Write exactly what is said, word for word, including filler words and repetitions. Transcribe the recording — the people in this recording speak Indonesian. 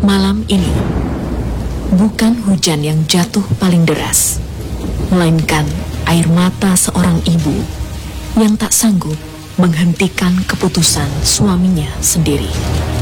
Malam ini, bukan hujan yang jatuh paling deras, melainkan air mata seorang ibu yang tak sanggup menghentikan keputusan suaminya sendiri.